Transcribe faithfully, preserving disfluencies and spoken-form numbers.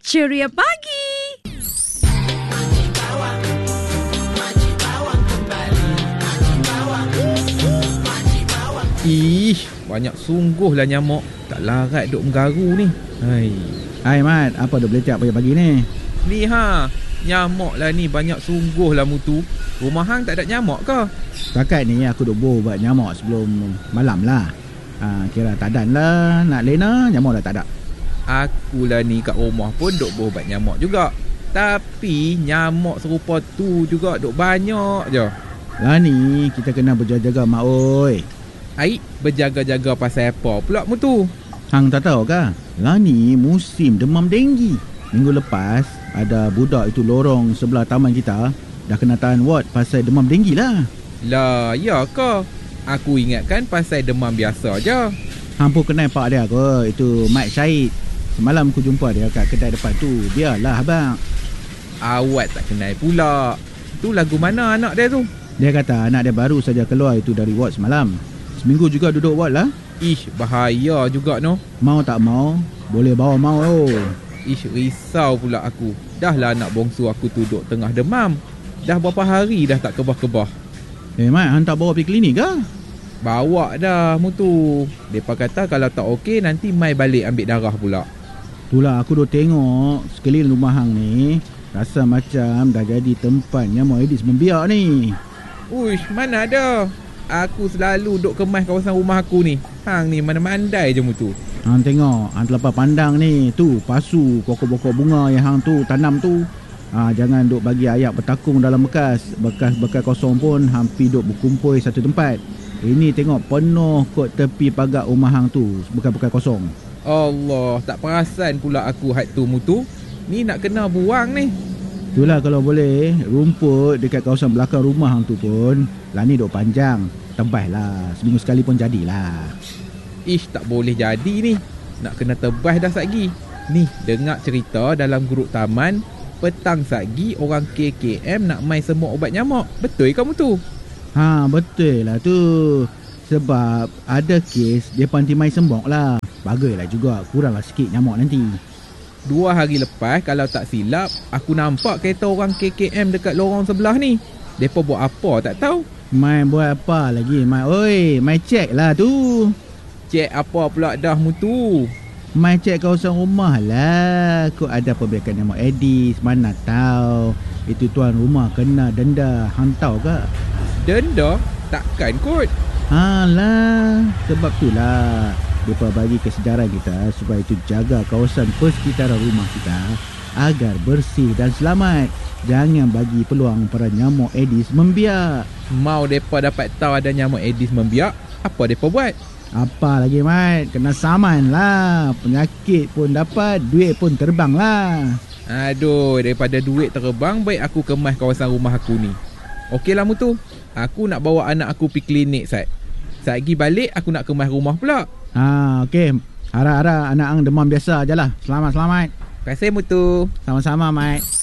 Ceria pagi. Ih, banyak sungguhlah nyamuk. Tak larat duk menggaru ni. Hai. Hai Mat, apa duk beletak pagi-pagi ni? Ni ha, nyamuk lah ni banyak sungguh lah mutu. Rumah hang tak ada nyamuk ke? Setakat ni aku duk boh buat nyamuk sebelum malam lah. Ha, kira tak dan lah, nak lena nyamuk dah tak ada. Akulah ni kat rumah pun duk boh buat nyamuk juga. Tapi nyamuk serupa tu juga duk banyak je. Lah ni kita kena berjaga-jaga Mak oi. Aik, berjaga-jaga pasal apa pula mutu? Hang tak tahu ke? Lah ni musim demam denggi. Minggu lepas ada budak itu lorong sebelah taman kita dah kena tahan ward pasal demam denggi lah. Lah, ya ke? Aku ingatkan pasal demam biasa je. Hang pun kenal pak dia ke? Itu Mike Syed. Semalam aku jumpa dia kat kedai depan tu. Biarlah abang. Awak tak kenal pula. Tu lagu mana anak dia tu? Dia kata anak dia baru saja keluar itu dari ward semalam. Seminggu juga duduk ward lah. Ish, bahaya juga no. Mau tak mau, boleh bawa mau. Oh. Ish, risau pula aku. Dah lah anak bongsu aku tu duduk tengah demam. Dah berapa hari dah tak kebah-kebah. Eh Mat, hang tak bawa pergi klinik ke? Bawa dah mutu. Mereka kata kalau tak okey nanti mai balik ambil darah pula. Itulah aku duk tengok sekeliling rumah hang ni. Rasa macam dah jadi tempat nyamuk Aedes membiak ni. Uish, mana ada. Aku selalu duk kemas kawasan rumah aku ni. Hang ni mana mandai je mutu. Hang tengok, hang terlepas pandang ni. Tu, pasu, pokok-pokok bunga yang hang tu tanam tu. Ha, jangan duk bagi ayak bertakung dalam bekas. Bekas-bekas kosong pun hampir duk berkumpul satu tempat. Ini tengok penuh kot tepi pagar rumah hang tu. Bekas-bekas kosong. Allah, tak perasan pula aku had tu mutu. Ni nak kena buang ni. Itulah kalau boleh, rumput dekat kawasan belakang rumah hang tu pun lah ni duk panjang. Tebas lah, seminggu sekali pun jadilah. Ish, tak boleh jadi ni. Nak kena tebas dah satgi. Ni, dengar cerita dalam grup taman, petang satgi orang K K M nak main semua ubat nyamuk. Betul kamu tu? Ha, betul lah tu. Sebab ada kes dia panti main sembok lah. Bagailah juga, kuranglah sikit nyamuk nanti. Dua hari lepas, kalau tak silap, aku nampak kereta orang K K M dekat lorong sebelah ni. Mereka buat apa tak tahu. Mai buat apa lagi? Mai, oi, mai cek lah tu. Cek apa pula dah mutu? Mai cek kawasan rumah lah. Kok ada pembiakan nyamuk Aedes, mana tahu. Itu tuan rumah kena denda. Hang tahu ke? Denda? Takkan kot. Ha lah, sebab tu lah mereka bagi kesedaran kita supaya itu jaga kawasan persekitaran rumah kita agar bersih dan selamat. Jangan bagi peluang para nyamuk Aedes membiak. Mau mereka dapat tahu ada nyamuk Aedes membiak, apa mereka buat? Apa lagi Mat? Kena saman lah. Penyakit pun dapat, duit pun terbang lah. Aduh, daripada duit terbang, baik aku kemas kawasan rumah aku ni. Okeylah mutu, aku nak bawa anak aku pergi klinik Sat. Satgi balik aku nak kemas rumah pula. Ha, okey. Harap-harap anak ang demam biasa je lah. Selamat-selamat. Terima kasih mutu. Sama-sama Mat.